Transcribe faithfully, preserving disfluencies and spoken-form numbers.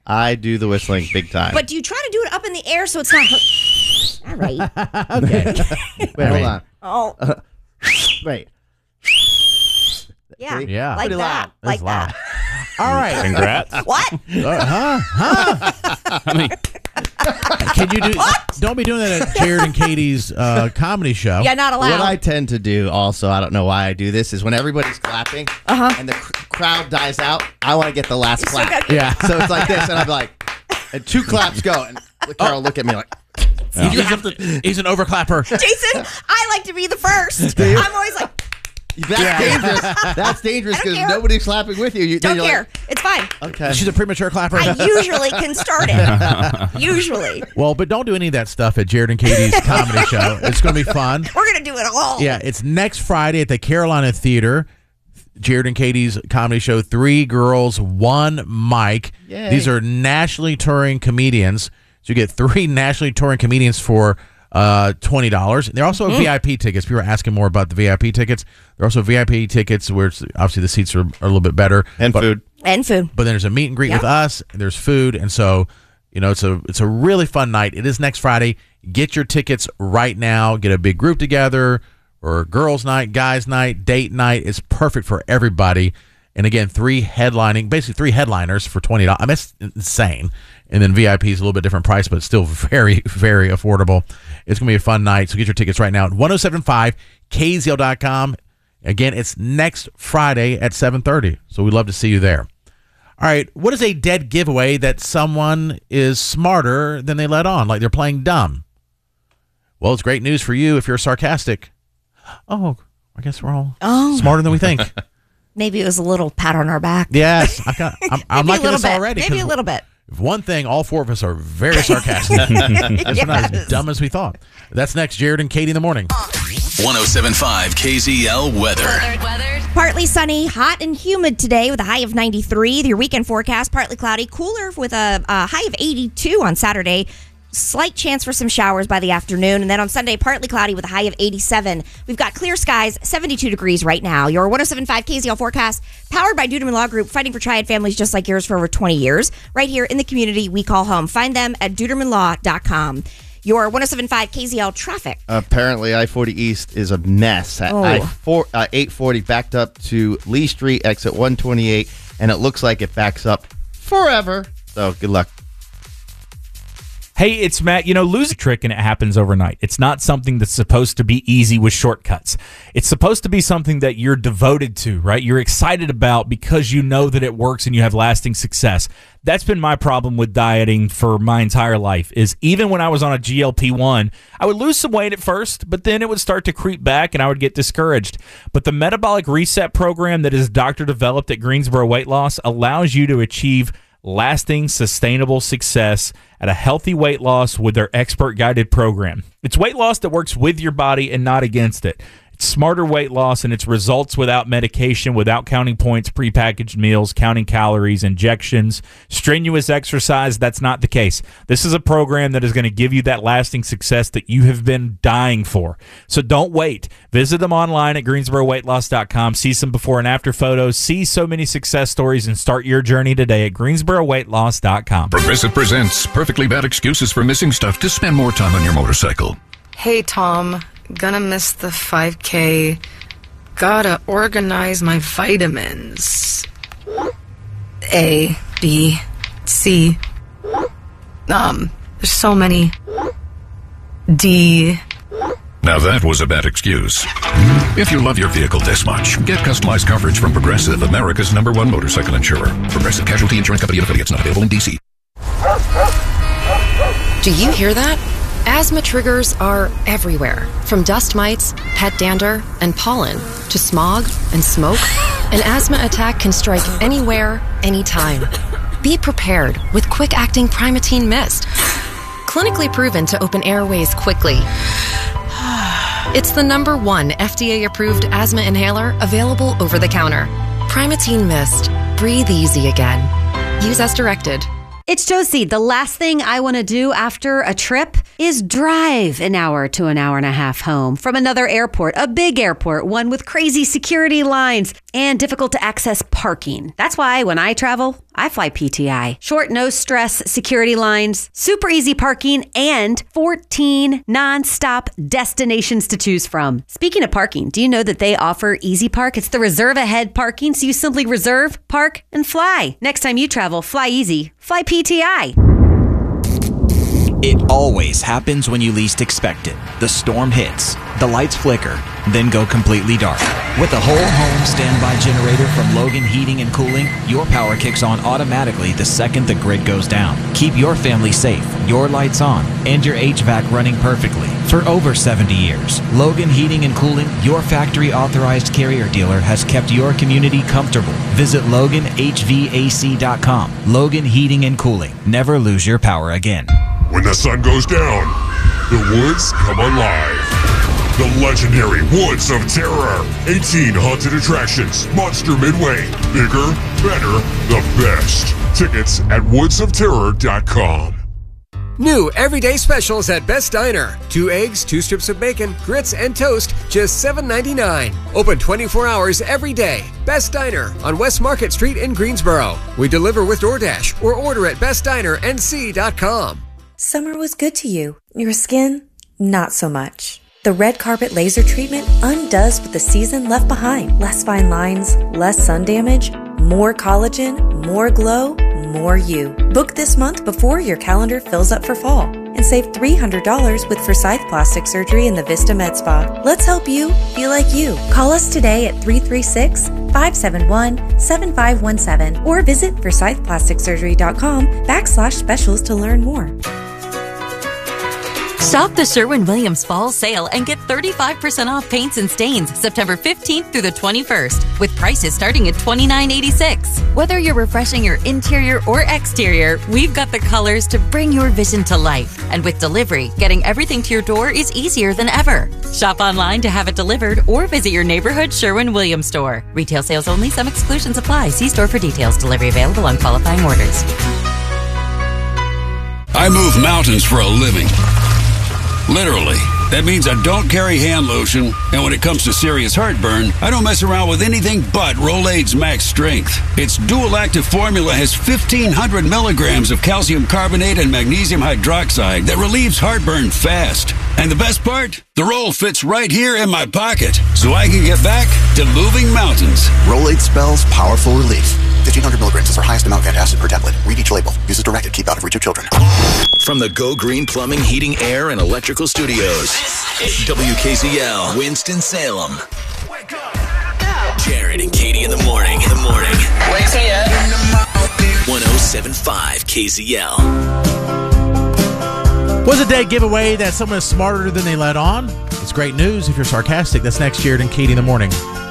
I do the whistling big time. But do you try to do it up in the air so it's not... All right. Okay. Wait, hold on. Oh. Uh, wait. Yeah. Yeah. Like Pretty that. loud. Like That's that. All right. Congrats. What? Uh, huh? Huh? I mean, Can you do? Don't be doing that at Jared and Katie's uh, comedy show. Yeah, not allowed. What I tend to do also, I don't know why I do this, is when everybody's clapping Uh-huh. and the cr- crowd dies out, I want to get the last still clap. got- Yeah. So it's like this, and I'm like, and two claps go, and Carol look at me like, You have to, he's an overclapper. Jason, I like to be the first. I'm always like, that's dangerous. That's dangerous I don't because care. nobody's clapping with you. you don't then you're care. It's fine. Like, okay. She's a premature clapper. I usually can start it. Usually. Well, but don't do any of that stuff at Jared and Katie's comedy show. It's going to be fun. We're going to do it all. Yeah, it's next Friday at the Carolina Theater. Jared and Katie's comedy show, Three Girls, One Mic. Yay. These are nationally touring comedians. So you get three nationally touring comedians for uh, twenty dollars. They're also Mm-hmm. V I P tickets. People are asking more about the V I P tickets. They're also V I P tickets where it's, obviously the seats are, are a little bit better. And but, food. And food. But then there's a meet and greet Yeah. with us. And there's food. And so, you know, it's a it's a really fun night. It is next Friday. Get your tickets right now. Get a big group together or girls' night, guys' night, date night. It's perfect for everybody. And again, three headlining, basically three headliners for twenty dollars. I mean, it's insane. And then V I P is a little bit different price, but still very, very affordable. It's going to be a fun night. So get your tickets right now at ten seventy-five K Z L dot com. Again, it's next Friday at seven thirty. So we'd love to see you there. All right. What is a dead giveaway that someone is smarter than they let on, like they're playing dumb? Well, it's great news for you if you're sarcastic. Oh, I guess we're all Oh. smarter than we think. Maybe it was a little pat on our back. Yes. I've got, I'm, I'm Maybe liking a little this bit. already. Maybe 'cause a little bit. if one thing, all four of us are very sarcastic. It's not as dumb as we thought. That's next, Jared and Katie in the morning. ten seventy-five K Z L weather. Partly sunny, hot and humid today with a high of ninety-three. Your weekend forecast, partly cloudy, cooler with a, a high of eighty-two on Saturday. Slight chance for some showers by the afternoon. And then on Sunday, partly cloudy with a high of eighty-seven. We've got clear skies, seventy-two degrees right now. Your ten seventy-five K Z L forecast, powered by Duderman Law Group, fighting for triad families just like yours for over twenty years. Right here in the community we call home. Find them at duderman law dot com. Your ten seventy-five K Z L traffic. Apparently, I forty East is a mess. At Oh. I four, uh, eight forty backed up to Lee Street, exit one twenty-eight, and it looks like it backs up forever. So good luck. Hey, it's Matt. You know, lose a trick and it happens overnight. It's not something that's supposed to be easy with shortcuts. It's supposed to be something that you're devoted to, right? You're excited about because you know that it works and you have lasting success. That's been my problem with dieting for my entire life, is even when I was on a G L P one, I would lose some weight at first, but then it would start to creep back and I would get discouraged. But the Metabolic Reset program that is doctor developed at Greensboro Weight Loss allows you to achieve lasting, sustainable success at a healthy weight loss with their expert-guided program. It's weight loss that works with your body and not against it. It's smarter weight loss, and it's results without medication, without counting points, prepackaged meals, counting calories, injections, strenuous exercise. That's not the case. This is a program that is going to give you that lasting success that you have been dying for. So don't wait. Visit them online at greensboro weight loss dot com. See some before and after photos. See so many success stories and start your journey today at greensboro weight loss dot com. Progressive presents perfectly bad excuses for missing stuff to spend more time on your motorcycle. Hey, Tom. Gonna miss the five K. Gotta organize my vitamins. A, B, C. Um, there's so many. D. Now that was a bad excuse. If you love your vehicle this much, get customized coverage from Progressive, America's number one motorcycle insurer. Progressive Casualty Insurance Company and affiliates, not available in D C. Do you hear that? Asthma triggers are everywhere, from dust mites, pet dander, and pollen, to smog and smoke. An asthma attack can strike anywhere, anytime. Be prepared with quick-acting Primatene Mist. Clinically proven to open airways quickly. It's the number one F D A-approved asthma inhaler available over the counter. Primatene Mist. Breathe easy again. Use as directed. It's Josie. The last thing I want to do after a trip is drive an hour to an hour and a half home from another airport, a big airport, one with crazy security lines and difficult to access parking. That's why when I travel, I fly P T I. Short, no stress security lines, super easy parking, and fourteen non-stop destinations to choose from. Speaking of parking, do you know that they offer Easy Park? It's the reserve ahead parking, so you simply reserve, park, and fly. Next time you travel, fly easy. Fly P T I. It always happens when you least expect it. The storm hits, the lights flicker, then go completely dark. With a whole home standby generator from Logan Heating and Cooling, your power kicks on automatically the second the grid goes down. Keep your family safe, your lights on, and your H V A C running perfectly. For over seventy years, Logan Heating and Cooling, your factory authorized carrier dealer, has kept your community comfortable. Visit Logan H V A C dot com. Logan Heating and Cooling. Never lose your power again. When the sun goes down, the woods come alive. The legendary Woods of Terror. eighteen haunted attractions. Monster Midway. Bigger, better, the best. Tickets at woods of terror dot com. New everyday specials at Best Diner. Two eggs, two strips of bacon, grits, and toast, just seven ninety-nine. Open twenty-four hours every day. Best Diner on West Market Street in Greensboro. We deliver with DoorDash or order at best diner n c dot com. Summer was good to you. Your skin, not so much. The red carpet laser treatment undoes what the season left behind. Less fine lines, less sun damage, more collagen, more glow, more you. Book this month before your calendar fills up for fall and save three hundred dollars with Forsyth Plastic Surgery in the Vista Med Spa. Let's help you feel like you. Call us today at three three six, five seven one, seven five one seven or visit forsyth plastic surgery dot com backslash specials to learn more. Shop the Sherwin-Williams Fall Sale and get thirty-five percent off paints and stains September fifteenth through the twenty-first, with prices starting at twenty-nine eighty-six. Whether you're refreshing your interior or exterior, we've got the colors to bring your vision to life. And with delivery, getting everything to your door is easier than ever. Shop online to have it delivered or visit your neighborhood Sherwin-Williams store. Retail sales only. Some exclusions apply. See store for details. Delivery available on qualifying orders. I move mountains for a living. Literally. That means I don't carry hand lotion, and when it comes to serious heartburn, I don't mess around with anything but Rolaids Max Strength. Its dual-active formula has fifteen hundred milligrams of calcium carbonate and magnesium hydroxide that relieves heartburn fast. And the best part? The roll fits right here in my pocket, so I can get back to moving mountains. Rolaids spells powerful relief. fifteen hundred milligrams is our highest amount of antacid per tablet. Read each label. Use as directed. Keep out of reach of children. From the Go Green Plumbing, Heating, Air, and Electrical Studios, W K Z L, Winston-Salem. Jared and Katie in the morning. In the morning. Wakes me up. one oh seven point five K Z L. Was a day giveaway that someone is smarter than they let on? It's great news if you're sarcastic. That's next, Jared and Katie in the morning.